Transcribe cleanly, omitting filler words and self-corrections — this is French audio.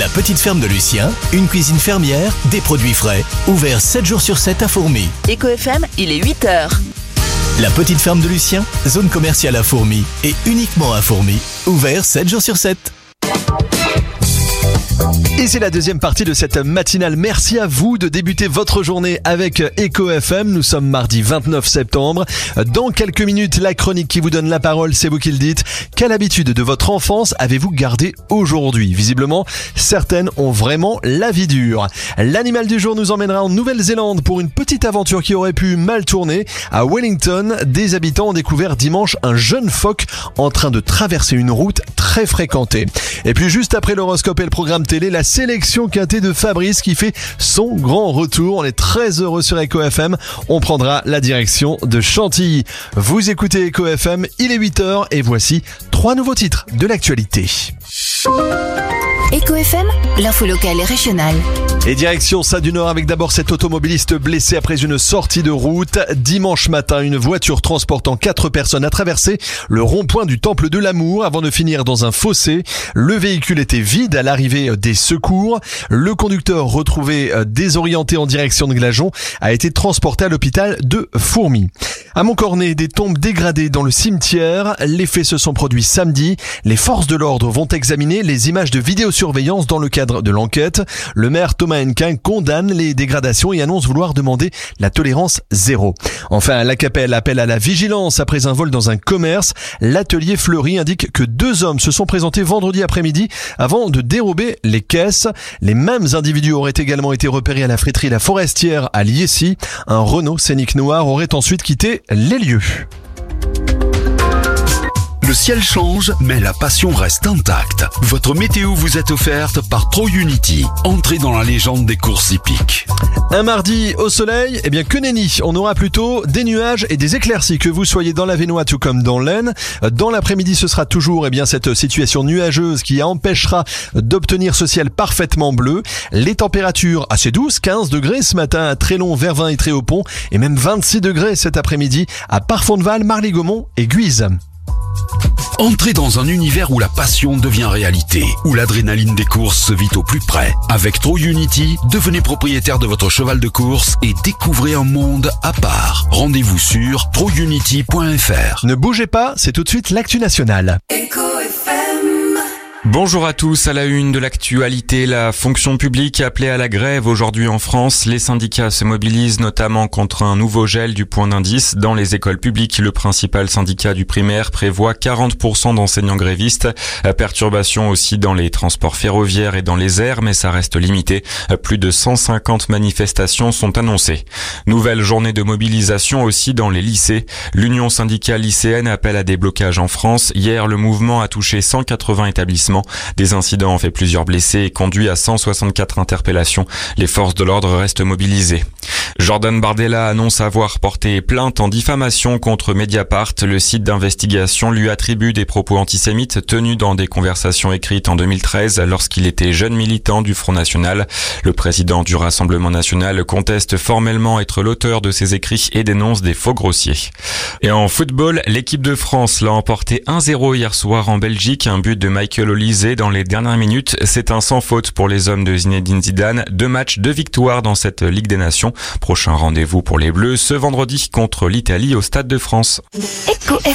La petite ferme de Lucien, une cuisine fermière, des produits frais, ouvert 7 jours sur 7 à Fourmi. Eco FM, il est 8h. La petite ferme de Lucien, zone commerciale à Fourmi et uniquement à Fourmi, ouvert 7 jours sur 7. Et c'est la deuxième partie de cette matinale. Merci à vous de débuter votre journée avec Eco FM. Nous sommes mardi 29 septembre. Dans quelques minutes, la chronique qui vous donne la parole, c'est vous qui le dites. Quelle habitude de votre enfance avez-vous gardée aujourd'hui ? Visiblement, certaines ont vraiment la vie dure. L'animal du jour nous emmènera en Nouvelle-Zélande pour une petite aventure qui aurait pu mal tourner. À Wellington, des habitants ont découvert dimanche un jeune phoque en train de traverser une route très fréquentée. Et puis juste après l'horoscope et le programme télé, la sélection quintée de Fabrice qui fait son grand retour. On est très heureux sur Eco FM. On prendra la direction de Chantilly. Vous écoutez Eco FM, il est 8h et voici 3 nouveaux titres de l'actualité. Eco FM, l'info locale et régionale. Et direction ça du Nord avec d'abord cet automobiliste blessé après une sortie de route. Dimanche matin, une voiture transportant 4 personnes a traversé le rond-point du Temple de l'Amour avant de finir dans un fossé. Le véhicule était vide à l'arrivée des secours. Le conducteur, retrouvé désorienté en direction de Glageon, a été transporté à l'hôpital de Fourmi. À Montcornet, des tombes dégradées dans le cimetière. Les faits se sont produits samedi. Les forces de l'ordre vont examiner les images de vidéosurveillance dans le cadre de l'enquête. Le maire Thomas Hennequin condamne les dégradations et annonce vouloir demander la tolérance zéro. Enfin, la Capelle appelle à la vigilance après un vol dans un commerce. L'atelier Fleury indique que 2 hommes se sont présentés vendredi après-midi avant de dérober les caisses. Les mêmes individus auraient également été repérés à la friterie La Forestière à Liessy. Un Renault Scénic noir aurait ensuite quitté les lieux. Le ciel change, mais la passion reste intacte. Votre météo vous est offerte par TroUnity. Entrez dans la légende des courses hippiques. Un mardi au soleil, eh bien que nenni, on aura plutôt des nuages et des éclaircies, que vous soyez dans l'Avesnois tout comme dans l'Aisne. Dans l'après-midi, ce sera toujours cette situation nuageuse qui empêchera d'obtenir ce ciel parfaitement bleu. Les températures assez douces, 15 degrés ce matin à Trélon, Vervins et Tréaupont, et même 26 degrés cet après-midi à Parfondeval, Marly-Gaumont et Guise. Entrez dans un univers où la passion devient réalité, où l'adrénaline des courses se vit au plus près. Avec TroUnity, devenez propriétaire de votre cheval de course et découvrez un monde à part. Rendez-vous sur TroUnity.fr. Ne bougez pas, c'est tout de suite l'actu nationale. Bonjour à tous, à la une de l'actualité, la fonction publique appelée à la grève aujourd'hui en France. Les syndicats se mobilisent notamment contre un nouveau gel du point d'indice dans les écoles publiques. Le principal syndicat du primaire prévoit 40% d'enseignants grévistes. Perturbation aussi dans les transports ferroviaires et dans les airs, mais ça reste limité. Plus de 150 manifestations sont annoncées. Nouvelle journée de mobilisation aussi dans les lycées. L'Union syndicale lycéenne appelle à des blocages en France. Hier, le mouvement a touché 180 établissements. Des incidents ont fait plusieurs blessés et conduit à 164 interpellations. Les forces de l'ordre restent mobilisées. Jordan Bardella annonce avoir porté plainte en diffamation contre Mediapart. Le site d'investigation lui attribue des propos antisémites tenus dans des conversations écrites en 2013 lorsqu'il était jeune militant du Front National. Le président du Rassemblement National conteste formellement être l'auteur de ces écrits et dénonce des faux grossiers. Et en football, l'équipe de France l'a emporté 1-0 hier soir en Belgique. Un but de Michael Olise dans les dernières minutes. C'est un sans faute pour les hommes de Zinedine Zidane. 2 matchs, 2 victoires dans cette Ligue des Nations. Prochain rendez-vous pour les Bleus ce vendredi contre l'Italie au Stade de France. Eco FM.